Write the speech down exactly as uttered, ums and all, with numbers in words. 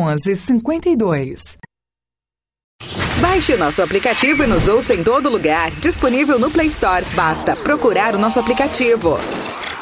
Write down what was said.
onze, cinquenta e dois. Baixe o nosso aplicativo e nos ouça em todo lugar. Disponível no Play Store. Basta procurar o nosso aplicativo.